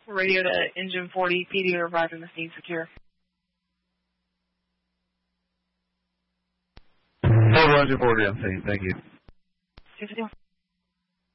Radio to Engine 40, PD revising the scene secure. Engine 40 on scene, thank you.